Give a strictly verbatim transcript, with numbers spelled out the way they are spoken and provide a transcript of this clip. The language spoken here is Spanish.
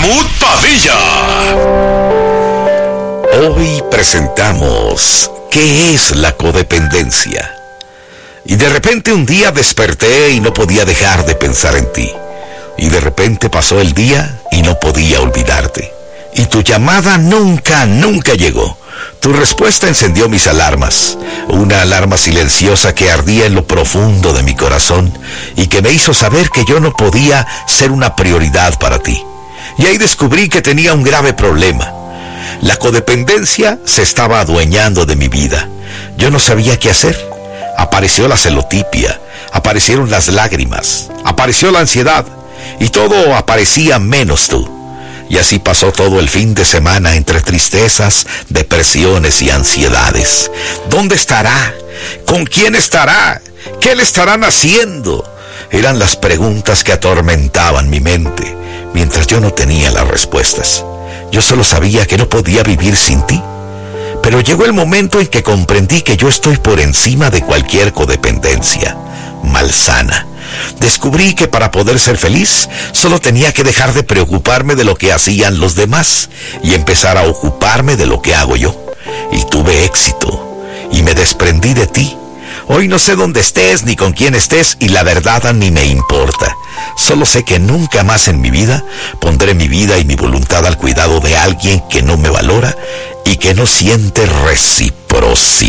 Ruth Padilla. Hoy presentamos ¿qué es la codependencia? Y de repente un día desperté y no podía dejar de pensar en ti. Y de repente pasó el día y no podía olvidarte. Y tu llamada nunca, nunca llegó. Tu respuesta encendió mis alarmas, una alarma silenciosa que ardía en lo profundo de mi corazón y que me hizo saber que yo no podía ser una prioridad para ti. Y ahí descubrí que tenía un grave problema. La codependencia se estaba adueñando de mi vida. Yo no sabía qué hacer. Apareció la celotipia, aparecieron las lágrimas, apareció la ansiedad y todo aparecía menos tú. Y así pasó todo el fin de semana entre tristezas, depresiones y ansiedades. ¿Dónde estará? ¿Con quién estará? ¿Qué le estarán haciendo? Eran las preguntas que atormentaban mi mente, mientras yo no tenía las respuestas. Yo solo sabía que no podía vivir sin ti. Pero llegó el momento en que comprendí que yo estoy por encima de cualquier codependencia malsana. Descubrí que para poder ser feliz, solo tenía que dejar de preocuparme de lo que hacían los demás y empezar a ocuparme de lo que hago yo. Y tuve éxito, y me desprendí de ti. Hoy no sé dónde estés ni con quién estés, y la verdad ni me importa. Solo sé que nunca más en mi vida pondré mi vida y mi voluntad al cuidado de alguien que no me valora y que no siente reciprocidad.